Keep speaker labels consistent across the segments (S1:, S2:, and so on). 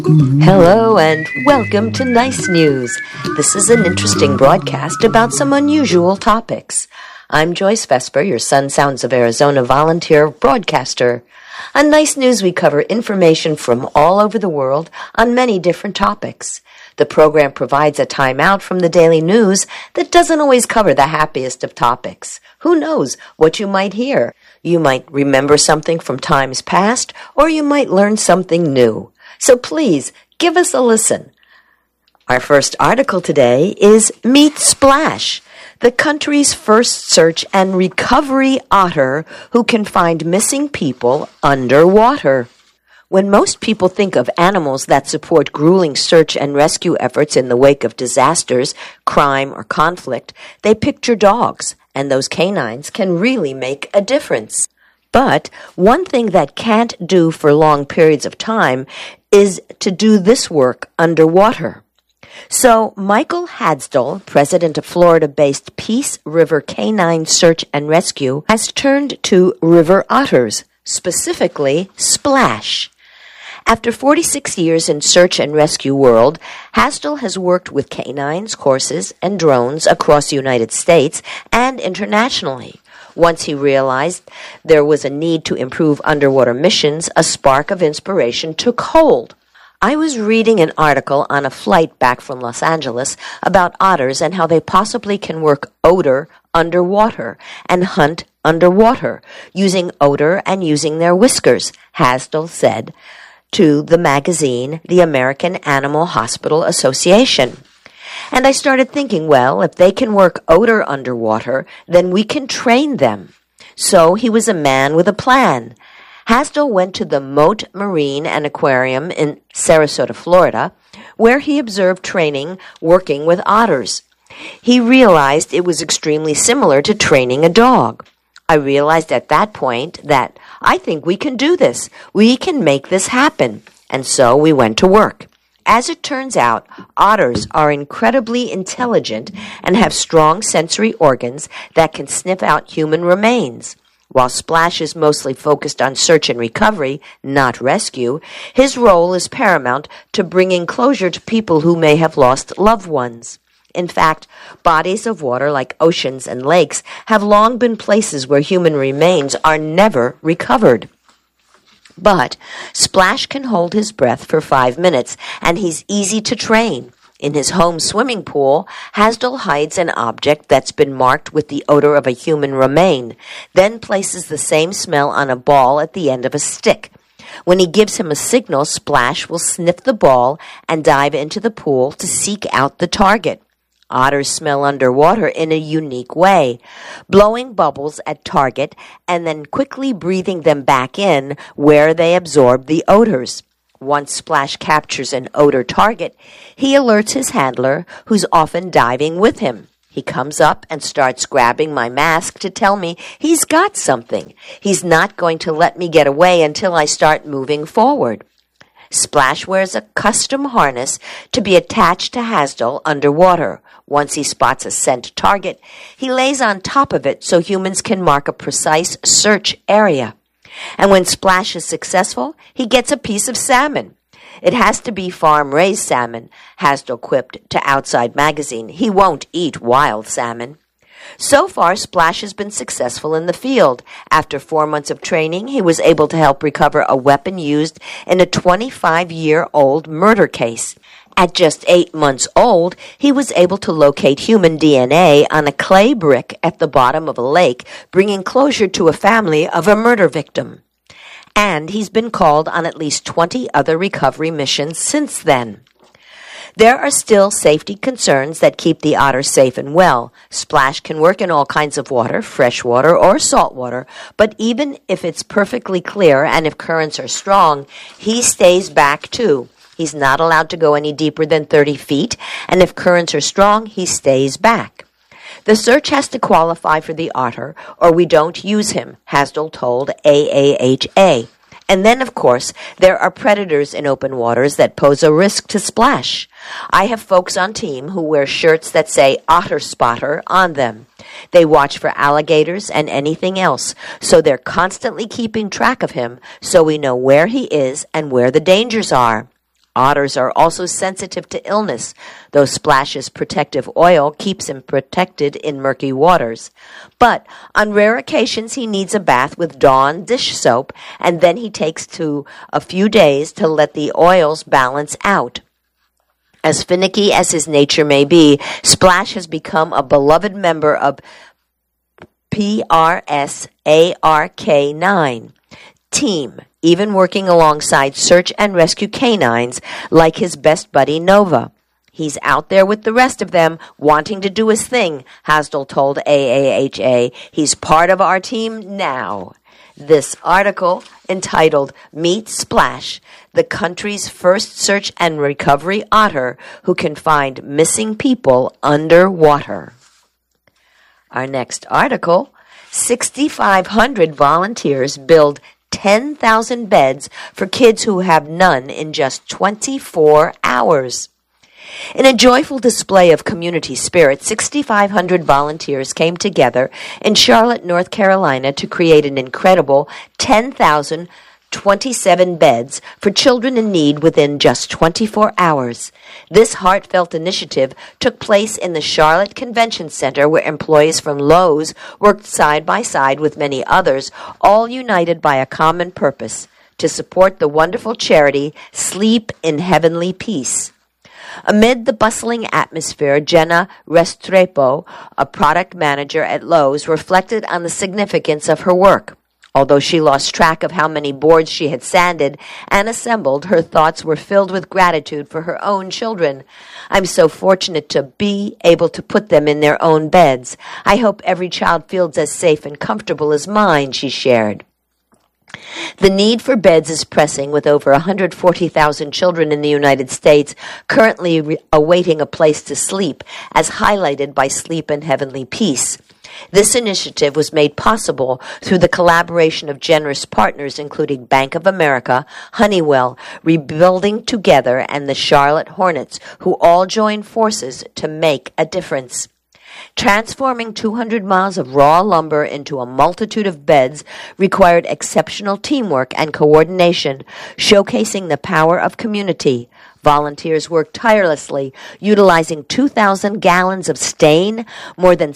S1: Hello and welcome to Nice News. This is an interesting broadcast about some unusual topics. I'm Joyce Vesper, your Sun Sounds of Arizona volunteer broadcaster. On Nice News, we cover information from all over the world on many different topics. The program provides a timeout from the daily news that doesn't always cover the happiest of topics. Who knows what you might hear? You might remember something from times past, or you might learn something new. So please, give us a listen. Our first article today is Meet Splash, the country's first search and recovery otter who can find missing people underwater. When most people think of animals that support grueling search and rescue efforts in the wake of disasters, crime, or conflict, they picture dogs, and those canines can really make a difference. But one thing that can't do for long periods of time is to do this work underwater. So Michael Hadsdell, president of Florida-based Peace River Canine Search and Rescue, has turned to river otters, specifically Splash. After 46 years in search and rescue world, Hadsdell has worked with canines, horses, and drones across the United States and internationally. Once he realized there was a need to improve underwater missions, a spark of inspiration took hold. I was reading an article on a flight back from Los Angeles about otters and how they possibly can work odor underwater and hunt underwater, using odor and using their whiskers, Hadsdell said to the magazine, the American Animal Hospital Association. And I started thinking, well, if they can work odor underwater, then we can train them. So he was a man with a plan. Hadsdell went to the Mote Marine and Aquarium in Sarasota, Florida, where he observed training working with otters. He realized it was extremely similar to training a dog. I realized at that point that I think we can do this. We can make this happen. And so we went to work. As it turns out, otters are incredibly intelligent and have strong sensory organs that can sniff out human remains. While Splash is mostly focused on search and recovery, not rescue, his role is paramount to bringing closure to people who may have lost loved ones. In fact, bodies of water like oceans and lakes have long been places where human remains are never recovered. But Splash can hold his breath for 5 minutes, and he's easy to train. In his home swimming pool, Hadsdell hides an object that's been marked with the odor of a human remain, then places the same smell on a ball at the end of a stick. When he gives him a signal, Splash will sniff the ball and dive into the pool to seek out the target. Otters smell underwater in a unique way, blowing bubbles at target and then quickly breathing them back in where they absorb the odors. Once Splash captures an odor target, he alerts his handler, who's often diving with him. He comes up and starts grabbing my mask to tell me he's got something. He's not going to let me get away until I start moving forward. Splash wears a custom harness to be attached to Hadsdell underwater. Once he spots a scent target, he lays on top of it so humans can mark a precise search area. And when Splash is successful, he gets a piece of salmon. It has to be farm-raised salmon, Hadsdell quipped to Outside Magazine. He won't eat wild salmon. So far, Splash has been successful in the field. After 4 months of training, he was able to help recover a weapon used in a 25-year-old murder case. At just 8 months old, he was able to locate human DNA on a clay brick at the bottom of a lake, bringing closure to a family of a murder victim. And he's been called on at least 20 other recovery missions since then. There are still safety concerns that keep the otter safe and well. Splash can work in all kinds of water, fresh water or salt water, but even if it's perfectly clear and if currents are strong, he stays back too. He's not allowed to go any deeper than 30 feet, and if currents are strong, he stays back. The search has to qualify for the otter, or we don't use him, Hadsdell told AAHA. And then, of course, there are predators in open waters that pose a risk to Splash. I have folks on team who wear shirts that say Otter Spotter on them. They watch for alligators and anything else, so they're constantly keeping track of him so we know where he is and where the dangers are. Otters are also sensitive to illness, though Splash's protective oil keeps him protected in murky waters. But on rare occasions he needs a bath with Dawn dish soap, and then he takes to a few days to let the oils balance out. As finicky as his nature may be, Splash has become a beloved member of PRSARK9 team, even working alongside search and rescue canines like his best buddy Nova. He's out there with the rest of them, wanting to do his thing, Hasdell told AAHA. He's part of our team now. This article, entitled Meet Splash, the country's first search and recovery otter who can find missing people underwater. Our next article, 6,500 volunteers build 10,000 beds for kids who have none in just 24 hours. In a joyful display of community spirit, 6,500 volunteers came together in Charlotte, North Carolina to create an incredible 10,027 beds for children in need within just 24 hours. This heartfelt initiative took place in the Charlotte Convention Center, where employees from Lowe's worked side by side with many others, all united by a common purpose: to support the wonderful charity Sleep in Heavenly Peace. Amid the bustling atmosphere, Jenna Restrepo, a product manager at Lowe's, reflected on the significance of her work. Although she lost track of how many boards she had sanded and assembled, her thoughts were filled with gratitude for her own children. I'm so fortunate to be able to put them in their own beds. I hope every child feels as safe and comfortable as mine, she shared. The need for beds is pressing, with over 140,000 children in the United States currently awaiting a place to sleep, as highlighted by Sleep in Heavenly Peace. This initiative was made possible through the collaboration of generous partners including Bank of America, Honeywell, Rebuilding Together, and the Charlotte Hornets, who all joined forces to make a difference. Transforming 200 miles of raw lumber into a multitude of beds required exceptional teamwork and coordination, showcasing the power of community. Volunteers worked tirelessly, utilizing 2,000 gallons of stain, more than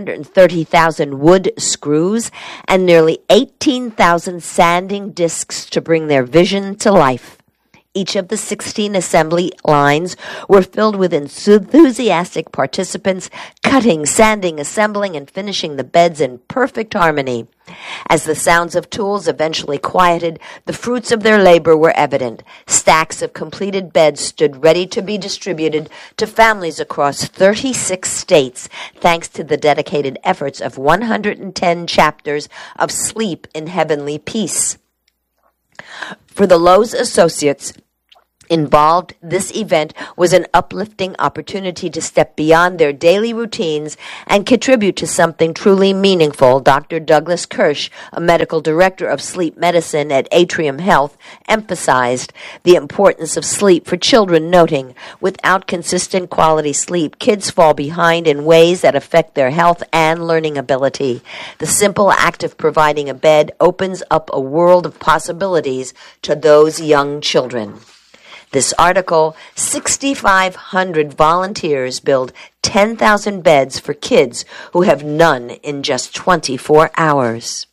S1: 730,000 wood screws, and nearly 18,000 sanding discs to bring their vision to life. Each of the 16 assembly lines were filled with enthusiastic participants, cutting, sanding, assembling, and finishing the beds in perfect harmony. As the sounds of tools eventually quieted, the fruits of their labor were evident. Stacks of completed beds stood ready to be distributed to families across 36 states, thanks to the dedicated efforts of 110 chapters of Sleep in Heavenly Peace. For the Lowe's associates involved, this event was an uplifting opportunity to step beyond their daily routines and contribute to something truly meaningful. Dr. Douglas Kirsch, a medical director of sleep medicine at Atrium Health, emphasized the importance of sleep for children, noting, "Without consistent quality sleep, kids fall behind in ways that affect their health and learning ability. The simple act of providing a bed opens up a world of possibilities to those young children." This article, 6,500 volunteers build 10,000 beds for kids who have none in just 24 hours.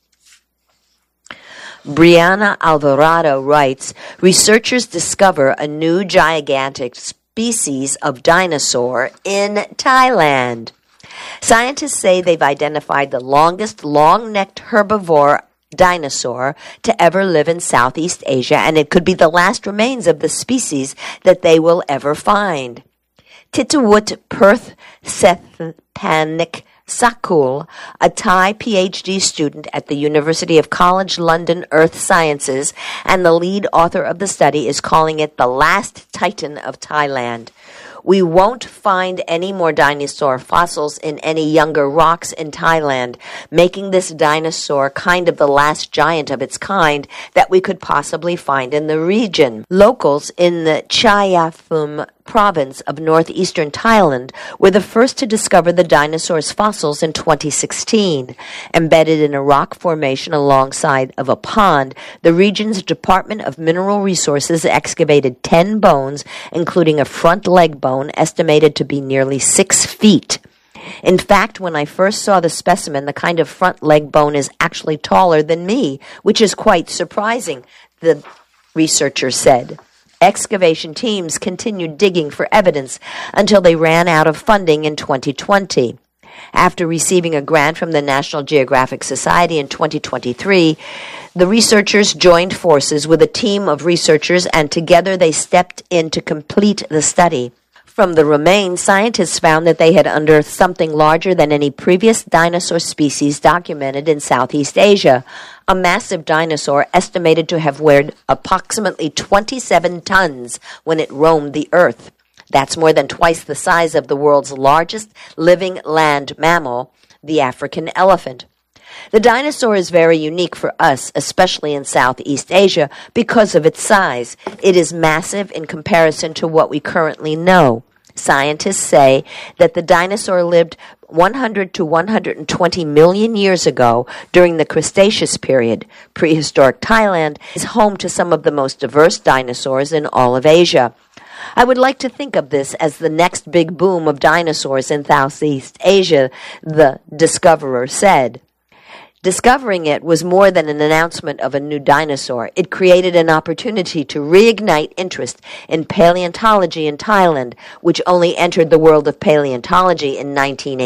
S1: Brianna Alvarado writes, researchers discover a new gigantic species of dinosaur in Thailand. Scientists say they've identified the longest long-necked herbivore dinosaur to ever live in Southeast Asia, and it could be the last remains of the species that they will ever find. Titawut Perth Sethpanik Sakul, a Thai PhD student at the University of College London Earth Sciences and the lead author of the study, is calling it the last titan of Thailand. We won't find any more dinosaur fossils in any younger rocks in Thailand, making this dinosaur kind of the last giant of its kind that we could possibly find in the region. Locals in the Chayaphum province of northeastern Thailand were the first to discover the dinosaur's fossils in 2016. Embedded in a rock formation alongside of a pond, the region's Department of Mineral Resources excavated 10 bones, including a front leg bone estimated to be nearly 6 feet. In fact, when I first saw the specimen, the kind of front leg bone is actually taller than me, which is quite surprising, the researcher said. Excavation teams continued digging for evidence until they ran out of funding in 2020. After receiving a grant from the National Geographic Society in 2023, the researchers joined forces with a team of researchers, and together they stepped in to complete the study. From the remains, scientists found that they had unearthed something larger than any previous dinosaur species documented in Southeast Asia, a massive dinosaur estimated to have weighed approximately 27 tons when it roamed the earth. That's more than twice the size of the world's largest living land mammal, the African elephant. The dinosaur is very unique for us, especially in Southeast Asia, because of its size. It is massive in comparison to what we currently know. Scientists say that the dinosaur lived 100 to 120 million years ago during the Cretaceous period. Prehistoric Thailand is home to some of the most diverse dinosaurs in all of Asia. I would like to think of this as the next big boom of dinosaurs in Southeast Asia, the discoverer said. Discovering it was more than an announcement of a new dinosaur. It created an opportunity to reignite interest in paleontology in Thailand, which only entered the world of paleontology in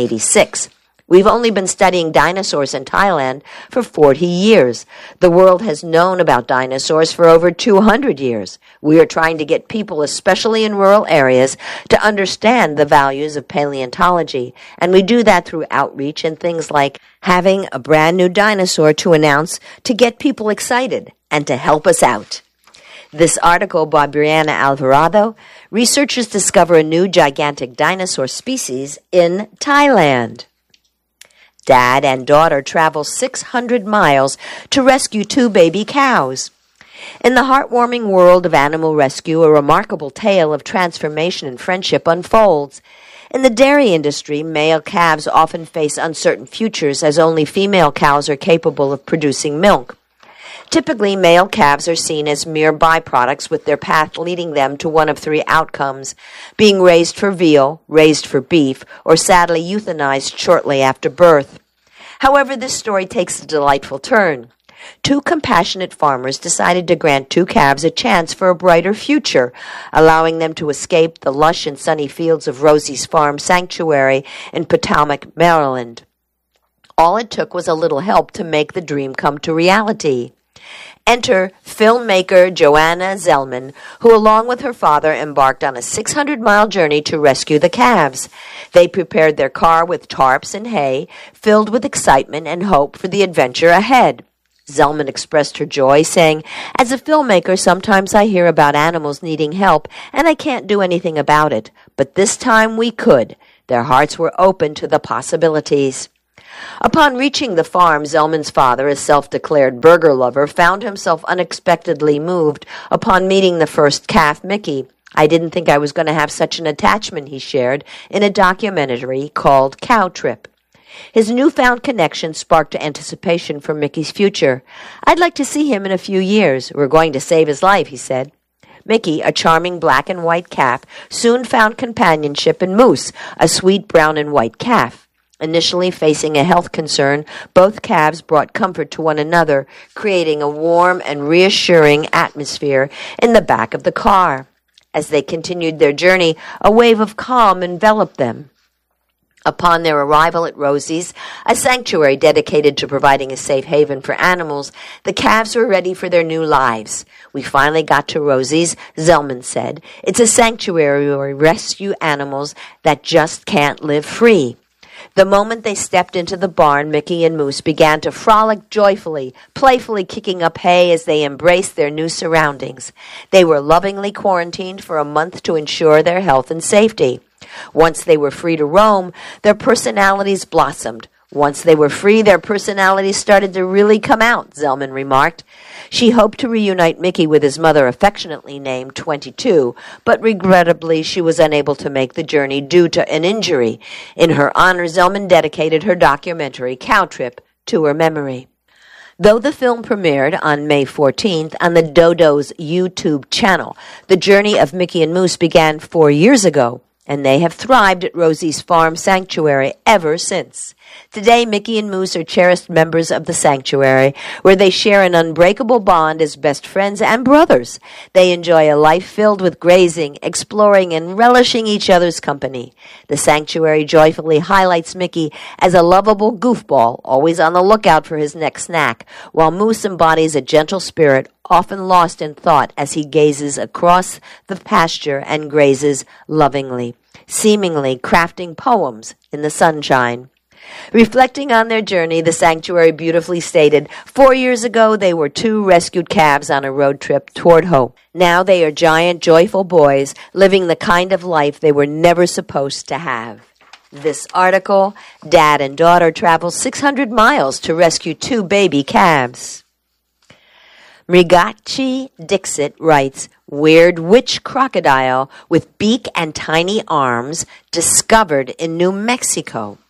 S1: 1986. We've only been studying dinosaurs in Thailand for 40 years. The world has known about dinosaurs for over 200 years. We are trying to get people, especially in rural areas, to understand the values of paleontology. And we do that through outreach and things like having a brand new dinosaur to announce to get people excited and to help us out. This article by Brianna Alvarado, researchers discover a new gigantic dinosaur species in Thailand. Dad and daughter travel 600 miles to rescue 2 baby cows. In the heartwarming world of animal rescue, a remarkable tale of transformation and friendship unfolds. In the dairy industry, male calves often face uncertain futures as only female cows are capable of producing milk. Typically, male calves are seen as mere byproducts, with their path leading them to one of 3 outcomes: being raised for veal, raised for beef, or sadly euthanized shortly after birth. However, this story takes a delightful turn. 2 compassionate farmers decided to grant 2 calves a chance for a brighter future, allowing them to escape the lush and sunny fields of Rosie's Farm Sanctuary in Potomac, Maryland. All it took was a little help to make the dream come to reality. Enter filmmaker Joanna Zellman, who along with her father embarked on a 600-mile journey to rescue the calves. They prepared their car with tarps and hay, filled with excitement and hope for the adventure ahead. Zellman expressed her joy, saying, "As a filmmaker, sometimes I hear about animals needing help, and I can't do anything about it. But this time we could." Their hearts were open to the possibilities. Upon reaching the farm, Zellman's father, a self-declared burger lover, found himself unexpectedly moved upon meeting the first calf, Mickey. "I didn't think I was going to have such an attachment," he shared in a documentary called Cow Trip. His newfound connection sparked anticipation for Mickey's future. "I'd like to see him in a few years. We're going to save his life," he said. Mickey, a charming black and white calf, soon found companionship in Moose, a sweet brown and white calf. Initially facing a health concern, both calves brought comfort to one another, creating a warm and reassuring atmosphere in the back of the car. As they continued their journey, a wave of calm enveloped them. Upon their arrival at Rosie's, a sanctuary dedicated to providing a safe haven for animals, the calves were ready for their new lives. "We finally got to Rosie's," Zellman said. "It's a sanctuary where we rescue animals that just can't live free." The moment they stepped into the barn, Mickey and Moose began to frolic joyfully, playfully kicking up hay as they embraced their new surroundings. They were lovingly quarantined for a month to ensure their health and safety. Once they were free to roam, their personalities blossomed. Once they were free, their personalities started to really come out, Zellman remarked. She hoped to reunite Mickey with his mother, affectionately named 22, but regrettably she was unable to make the journey due to an injury. In her honor, Zellman dedicated her documentary, Cow Trip, to her memory. Though the film premiered on May 14th on the Dodo's YouTube channel, the journey of Mickey and Moose began 4 years ago, and they have thrived at Rosie's Farm Sanctuary ever since. Today, Mickey and Moose are cherished members of the sanctuary, where they share an unbreakable bond as best friends and brothers. They enjoy a life filled with grazing, exploring, and relishing each other's company. The sanctuary joyfully highlights Mickey as a lovable goofball, always on the lookout for his next snack, while Moose embodies a gentle spirit, often lost in thought as he gazes across the pasture and grazes lovingly, seemingly crafting poems in the sunshine. Reflecting on their journey, the sanctuary beautifully stated, 4 years ago they were 2 rescued calves on a road trip toward hope. Now they are giant, joyful boys living the kind of life they were never supposed to have. This article, Dad and daughter travel 600 miles to rescue 2 baby calves. Mrigachi Dixit writes, weird witch crocodile with beak and tiny arms discovered in New Mexico.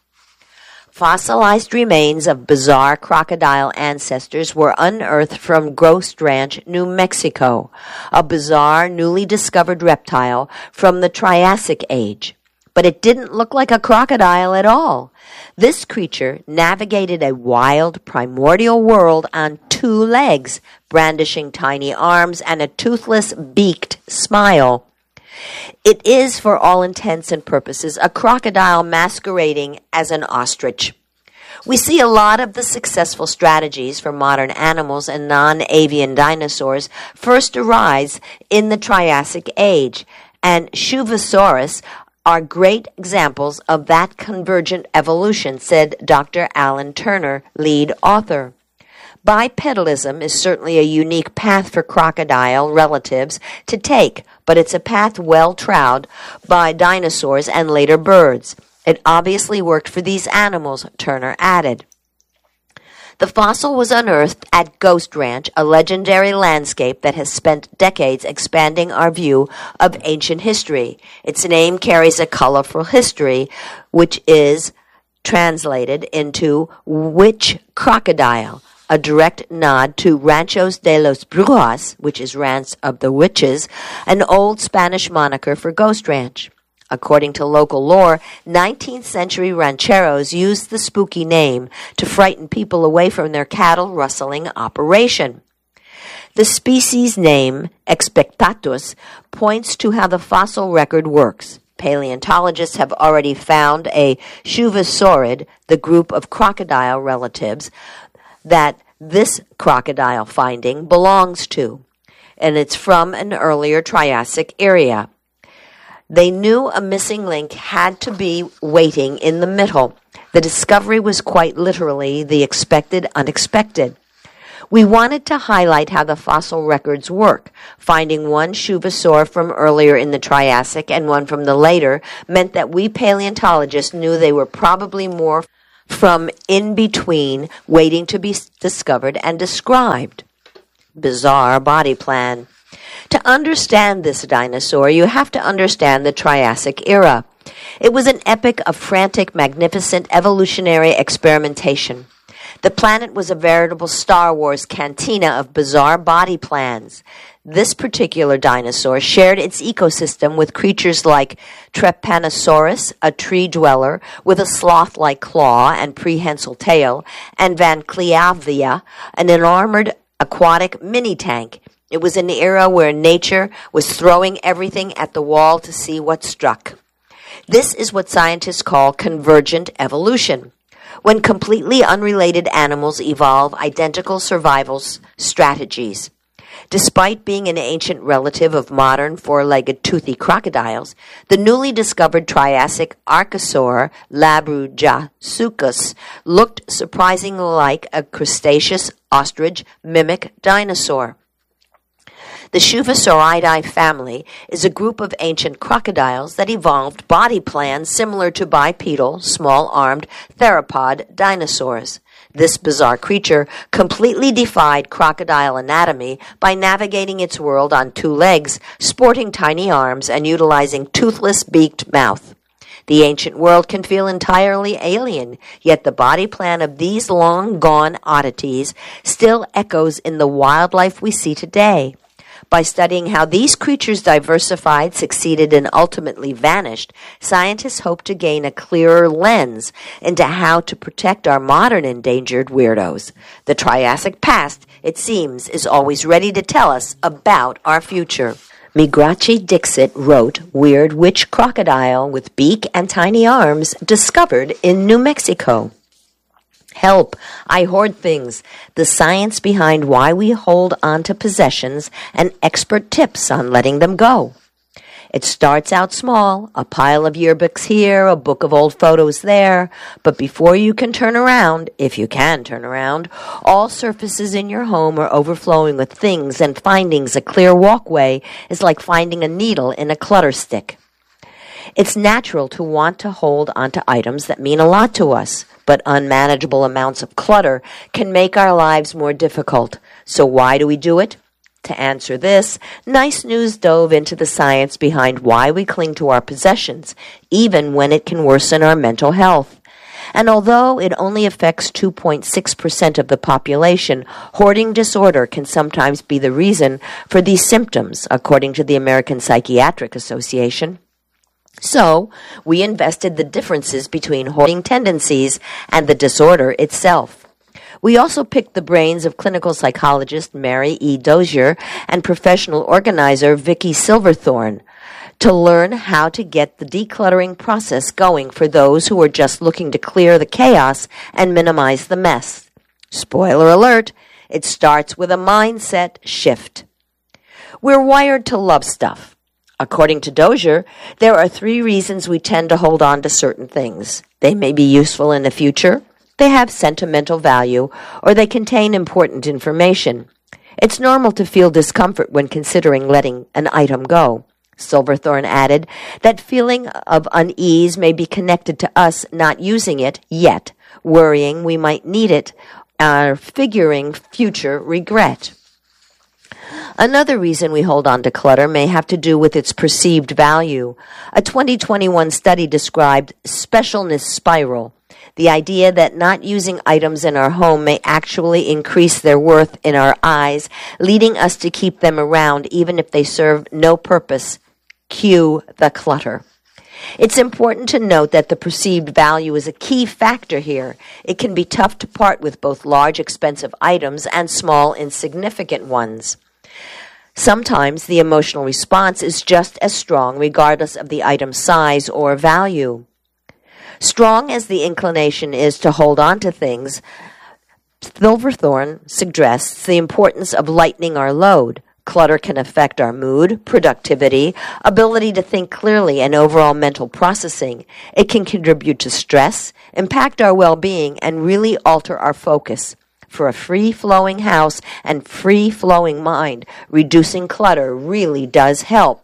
S1: Fossilized remains of bizarre crocodile ancestors were unearthed from Ghost Ranch, New Mexico, a bizarre, newly discovered reptile from the Triassic Age. But it didn't look like a crocodile at all. This creature navigated a wild, primordial world on 2 legs, brandishing tiny arms and a toothless, beaked smile. It is, for all intents and purposes, a crocodile masquerading as an ostrich. We see a lot of the successful strategies for modern animals and non-avian dinosaurs first arise in the Triassic Age, and Shuvosaurus are great examples of that convergent evolution, said Dr. Alan Turner, lead author. Bipedalism is certainly a unique path for crocodile relatives to take, but it's a path well trod by dinosaurs and later birds. It obviously worked for these animals, Turner added. The fossil was unearthed at Ghost Ranch, a legendary landscape that has spent decades expanding our view of ancient history. Its name carries a colorful history, which is translated into witch crocodile, a direct nod to Ranchos de los Brujas, which is Ranch of the Witches, an old Spanish moniker for Ghost Ranch. According to local lore, 19th century rancheros used the spooky name to frighten people away from their cattle rustling operation. The species name, Expectatus, points to how the fossil record works. Paleontologists have already found a Shuvosaurid, the group of crocodile relatives that this crocodile finding belongs to, and it's from an earlier Triassic area. They knew a missing link had to be waiting in the middle. The discovery was quite literally the expected unexpected. We wanted to highlight how the fossil records work. Finding one Shuvosaur from earlier in the Triassic and one from the later meant that we paleontologists knew they were probably more from in between, waiting to be discovered and described. Bizarre body plan. To understand this dinosaur, you have to understand the Triassic era. It was an epoch of frantic, magnificent evolutionary experimentation. The planet was a veritable Star Wars cantina of bizarre body plans. This particular dinosaur shared its ecosystem with creatures like Trypanosaurus, a tree dweller with a sloth-like claw and prehensile tail, and Van Cleavia, an armored aquatic mini-tank. It was an era where nature was throwing everything at the wall to see what struck. This is what scientists call convergent evolution, when completely unrelated animals evolve identical survival strategies. Despite being an ancient relative of modern four-legged toothy crocodiles, the newly discovered Triassic Archosaur Labrujasuchus looked surprisingly like a crustaceous ostrich mimic dinosaur. The Shuvasauridae family is a group of ancient crocodiles that evolved body plans similar to bipedal, small-armed theropod dinosaurs. This bizarre creature completely defied crocodile anatomy by navigating its world on two legs, sporting tiny arms, and utilizing toothless beaked mouth. The ancient world can feel entirely alien, yet the body plan of these long-gone oddities still echoes in the wildlife we see today. By studying how these creatures diversified, succeeded, and ultimately vanished, scientists hope to gain a clearer lens into how to protect our modern endangered weirdos. The Triassic past, it seems, is always ready to tell us about our future. Migrachi Dixit wrote Weird Witch Crocodile with Beak and Tiny Arms discovered in New Mexico. Help, I hoard things. The science behind why we hold on to possessions and expert tips on letting them go. It starts out small, a pile of yearbooks here, a book of old photos there, but before you can turn around, if you can turn around, all surfaces in your home are overflowing with things, and finding a clear walkway is like finding a needle in a clutter stick. It's natural to want to hold onto items that mean a lot to us, but unmanageable amounts of clutter can make our lives more difficult. So why do we do it? To answer this, Nice News dove into the science behind why we cling to our possessions, even when it can worsen our mental health. And although it only affects 2.6% of the population, hoarding disorder can sometimes be the reason for these symptoms, according to the American Psychiatric Association. So, we invested the differences between hoarding tendencies and the disorder itself. We also picked the brains of clinical psychologist Mary E. Dozier and professional organizer Vicki Silverthorne to learn how to get the decluttering process going for those who are just looking to clear the chaos and minimize the mess. Spoiler alert, it starts with a mindset shift. We're wired to love stuff. According to Dozier, there are 3 reasons we tend to hold on to certain things. They may be useful in the future, they have sentimental value, or they contain important information. It's normal to feel discomfort when considering letting an item go. Silverthorne added that feeling of unease may be connected to us not using it yet, worrying we might need it, or figuring future regret. Another reason we hold on to clutter may have to do with its perceived value. A 2021 study described specialness spiral, the idea that not using items in our home may actually increase their worth in our eyes, leading us to keep them around even if they serve no purpose. Cue the clutter. It's important to note that the perceived value is a key factor here. It can be tough to part with both large, expensive items and small, insignificant ones. Sometimes the emotional response is just as strong regardless of the item's size or value. Strong as the inclination is to hold on to things, Silverthorne suggests the importance of lightening our load. Clutter can affect our mood, productivity, ability to think clearly, and overall mental processing. It can contribute to stress, impact our well-being, and really alter our focus. For a free-flowing house and free-flowing mind, reducing clutter really does help.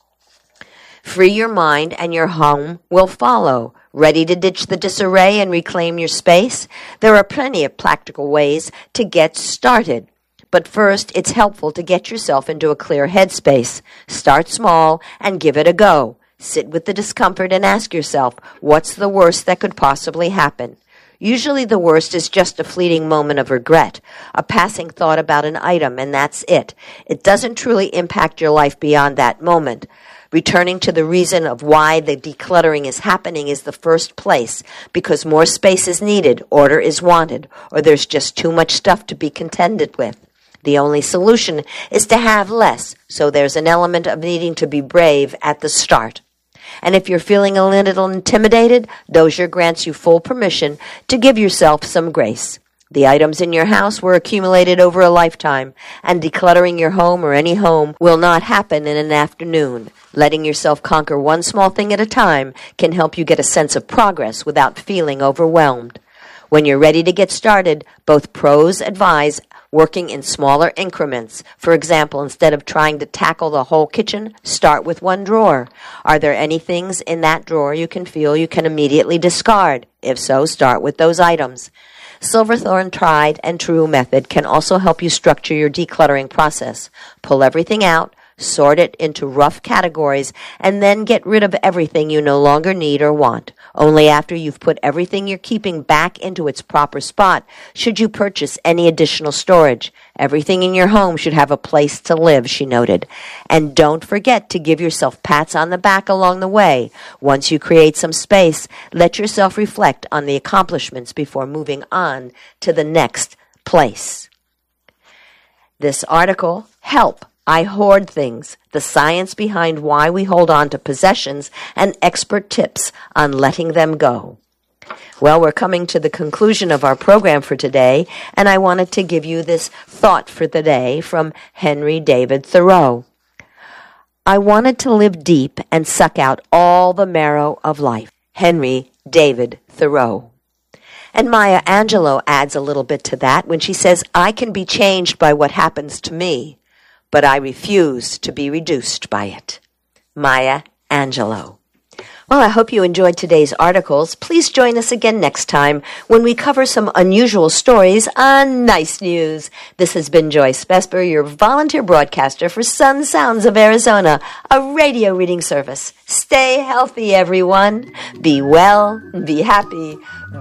S1: Free your mind and your home will follow. Ready to ditch the disarray and reclaim your space? There are plenty of practical ways to get started. But first, it's helpful to get yourself into a clear headspace. Start small and give it a go. Sit with the discomfort and ask yourself, what's the worst that could possibly happen? Usually the worst is just a fleeting moment of regret, a passing thought about an item, and that's it. It doesn't truly impact your life beyond that moment. Returning to the reason of why the decluttering is happening is the first place, because more space is needed, order is wanted, or there's just too much stuff to be contended with. The only solution is to have less, so there's an element of needing to be brave at the start. And if you're feeling a little intimidated, Dozier grants you full permission to give yourself some grace. The items in your house were accumulated over a lifetime, and decluttering your home or any home will not happen in an afternoon. Letting yourself conquer one small thing at a time can help you get a sense of progress without feeling overwhelmed. When you're ready to get started, both pros advise Working in smaller increments. For example, instead of trying to tackle the whole kitchen, start with one drawer. Are there any things in that drawer you can immediately discard? If so, start with those items. Silverthorne Tried and True method can also help you structure your decluttering process. Pull everything out, sort it into rough categories, and then get rid of everything you no longer need or want. Only after you've put everything you're keeping back into its proper spot should you purchase any additional storage. Everything in your home should have a place to live, she noted. And don't forget to give yourself pats on the back along the way. Once you create some space, let yourself reflect on the accomplishments before moving on to the next place. This article, Help! I Hoard Things, the science behind why we hold on to possessions, and expert tips on letting them go. Well, we're coming to the conclusion of our program for today, and I wanted to give you this thought for the day from Henry David Thoreau. I wanted to live deep and suck out all the marrow of life. Henry David Thoreau. And Maya Angelou adds a little bit to that when she says, I can be changed by what happens to me, but I refuse to be reduced by it. Maya Angelou. Well, I hope you enjoyed today's articles. Please join us again next time when we cover some unusual stories on Nice News. This has been Joyce Vesper, your volunteer broadcaster for Sun Sounds of Arizona, a radio reading service. Stay healthy, everyone. Be well, be happy.